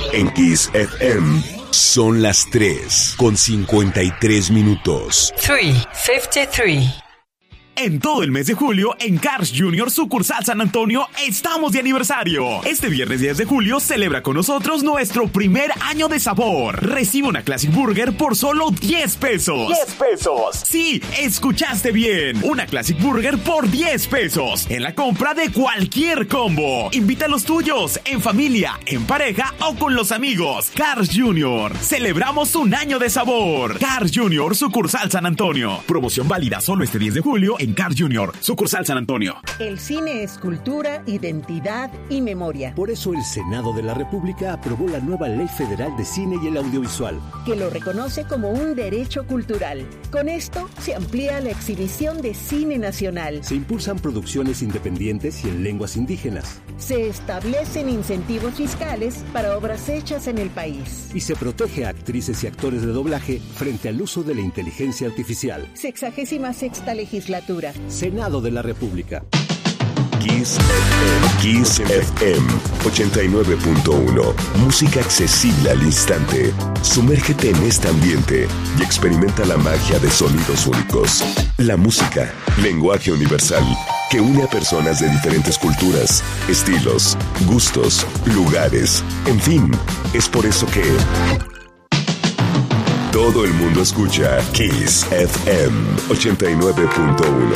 En Kiss FM son las 3:53. 3:53. En todo el mes de julio, en Carl's Jr. sucursal San Antonio, estamos de aniversario. Este viernes 10 de julio, celebra con nosotros nuestro primer año de sabor. Recibe una Classic Burger por solo 10 pesos. ¡10 pesos! Sí, escuchaste bien. Una Classic Burger por 10 pesos. En la compra de cualquier combo. Invita a los tuyos, en familia, en pareja o con los amigos. Carl's Jr. Celebramos un año de sabor. Carl's Jr. sucursal San Antonio. Promoción válida solo este 10 de julio en Carl's Jr., sucursal San Antonio. El cine es cultura, identidad y memoria. Por eso el Senado de la República aprobó la nueva Ley Federal de Cine y el Audiovisual, que lo reconoce como un derecho cultural. Con esto se amplía la exhibición de cine nacional. Se impulsan producciones independientes y en lenguas indígenas. Se establecen incentivos fiscales para obras hechas en el país. Y se protege a actrices y actores de doblaje frente al uso de la inteligencia artificial. 66ª legislatura. Senado de la República. Kiss FM 89.1. Música accesible al instante. Sumérgete en este ambiente y experimenta la magia de sonidos únicos. La música, lenguaje universal, que une a personas de diferentes culturas, estilos, gustos, lugares. En fin, es por eso que todo el mundo escucha Kiss FM 89.1.